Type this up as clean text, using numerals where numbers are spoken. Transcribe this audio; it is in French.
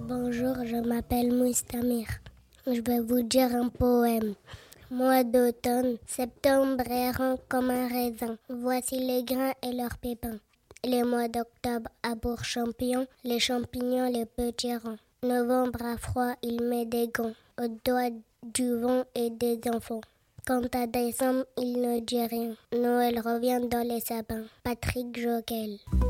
Bonjour, je m'appelle Moustamir. Je vais vous dire un poème. Mois d'automne, septembre errant comme un raisin. Voici les grains et leurs pépins. Les mois d'octobre à Bourg-Champion, les champignons, les petits rangs. Novembre à froid, il met des gants aux doigts du vent et des enfants. Quant à décembre, il ne dit rien. Noël revient dans les sapins. Patrick Joquel.